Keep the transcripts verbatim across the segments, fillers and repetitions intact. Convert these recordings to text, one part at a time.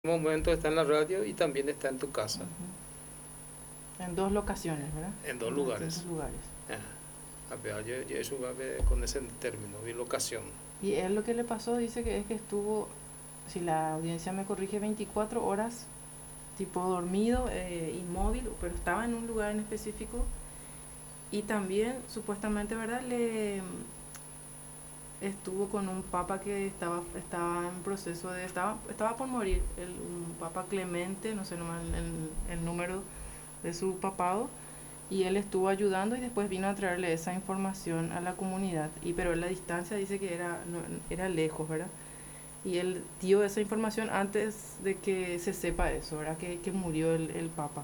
momento está en la radio y también está en tu casa, Ujú. En dos locaciones, ¿verdad? en dos En lugares. distintos lugares. Ah, a ver, yo, yo eso va a ver con ese término, bilocación. Y él lo que le pasó, dice que es que estuvo, si la audiencia me corrige, veinticuatro horas, tipo dormido, eh, inmóvil, pero estaba en un lugar en específico. Y también, supuestamente, ¿verdad? Le estuvo con un papa que estaba estaba en proceso de estaba estaba por morir, el, un papa Clemente, no sé nomás el, el número de su papado, y él estuvo ayudando y después vino a traerle esa información a la comunidad, y pero la distancia dice que era no, era lejos, ¿verdad? Y él dio esa información antes de que se sepa eso, ¿verdad? Que, que murió el, el papa.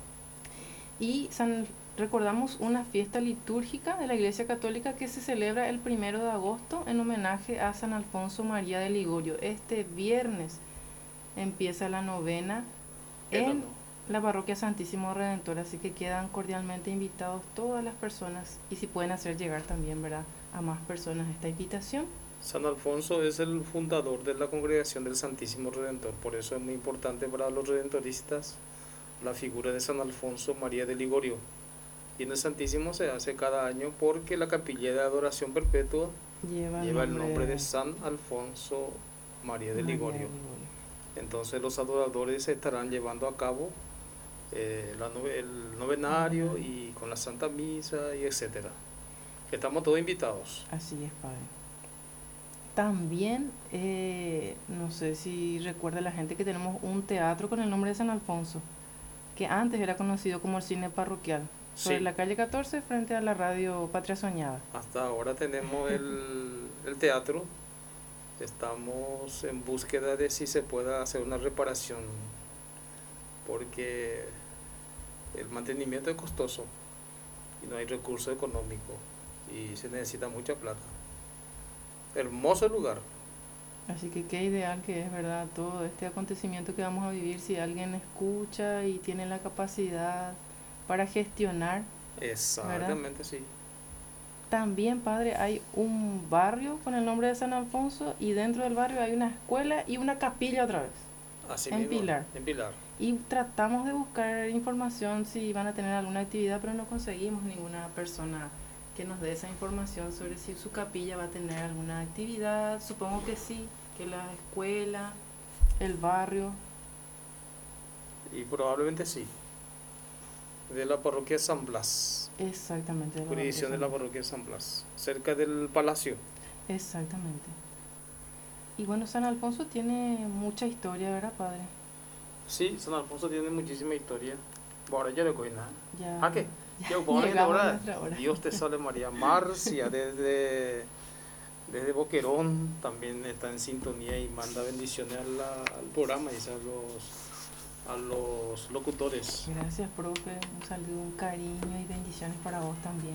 Y San, recordamos una fiesta litúrgica de la Iglesia Católica que se celebra el primero de agosto en homenaje a San Alfonso María de Ligorio. Este viernes empieza la novena en la parroquia Santísimo Redentor, así que quedan cordialmente invitados todas las personas, y si pueden hacer llegar también, ¿verdad?, a más personas esta invitación. San Alfonso es el fundador de la Congregación del Santísimo Redentor, por eso es muy importante para los redentoristas la figura de San Alfonso María de Ligorio. Y en el Santísimo se hace cada año porque la capilla de adoración perpetua Lleva, lleva el nombre nombre de de San Alfonso María de María de Ligorio. Ligorio. Entonces los adoradores estarán llevando a cabo eh, la nove- el novenario Novenario. y con la Santa Misa y etcétera. Estamos todos invitados. Así es, padre. También, eh, no sé si recuerda la gente que tenemos un teatro con el nombre de San Alfonso, que antes era conocido como el cine parroquial, sobre Sí, la calle catorce frente a la radio Patria Soñada. hasta ahora tenemos el, el teatro. Estamos en búsqueda de si se pueda hacer una reparación, porque el mantenimiento es costoso y no hay recurso económico y se necesita mucha plata. Hermoso lugar. Así que qué ideal que es, ¿verdad? Todo este acontecimiento que vamos a vivir, si alguien escucha y tiene la capacidad para gestionar, ¿verdad? Exactamente, sí. También, padre, hay un barrio con el nombre de San Alfonso, y dentro del barrio hay una escuela y una capilla otra vez, Así en mismo, Pilar. en Pilar. Y tratamos de buscar información si van a tener alguna actividad, pero no conseguimos ninguna persona que nos dé esa información sobre si su capilla va a tener alguna actividad. Supongo que sí, que la escuela, el barrio. Y probablemente sí. De la parroquia San Blas. Exactamente. De la Jurisdicción de la parroquia San Blas. Cerca del palacio. Exactamente. Y bueno, San Alfonso tiene mucha historia, ¿verdad, padre? Sí, San Alfonso tiene muchísima historia. Ahora ya le coí nada. Ya, ¿A qué? ya Yo pongo llegamos a ahora. nuestra hora. Dios te salve María. Marcia desde, desde Boquerón también está en sintonía y manda bendiciones a la- al programa y a los, a los locutores. Gracias, profe. Un saludo, un cariño y bendiciones para vos también.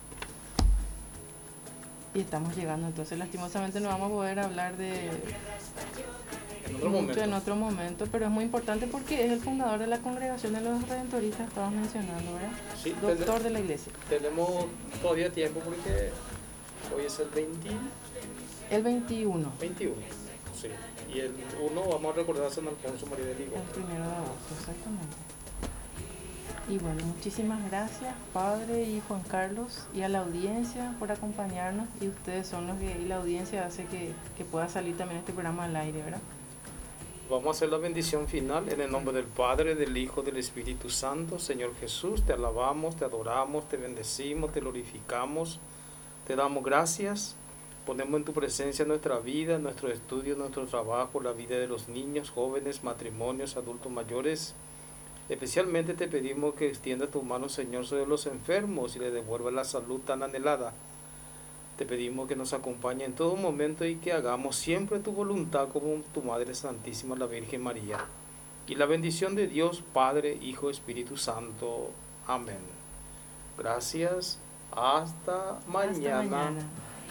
Y estamos llegando, entonces lastimosamente no vamos a poder hablar de En otro mucho momento. en otro momento, pero es muy importante porque es el fundador de la Congregación de los Redentoristas, estabas mencionando, ¿verdad? Sí, Doctor tene- de la iglesia. tenemos todavía tiempo porque hoy es el veinte, El veintiuno, veintiuno. Sí. Y el uno vamos a recordar a San Alfonso María de el Ligorio. primero de agosto, exactamente. Y bueno, muchísimas gracias, Padre y Juan Carlos, y a la audiencia por acompañarnos. Y ustedes son los que, y la audiencia hace que, que pueda salir también este programa al aire, ¿verdad? Vamos a hacer la bendición final en el nombre del Padre, del Hijo, del Espíritu Santo. Señor Jesús, te alabamos, te adoramos, te bendecimos, te glorificamos, te damos gracias. Ponemos en tu presencia nuestra vida, nuestro estudio, nuestro trabajo, la vida de los niños, jóvenes, matrimonios, adultos mayores. Especialmente te pedimos que extienda tu mano, Señor, sobre los enfermos y le devuelva la salud tan anhelada. Te pedimos que nos acompañe en todo momento y que hagamos siempre tu voluntad como tu Madre Santísima, la Virgen María. Y la bendición de Dios, Padre, Hijo, Espíritu Santo. Amén. Gracias. Hasta mañana. Hasta mañana.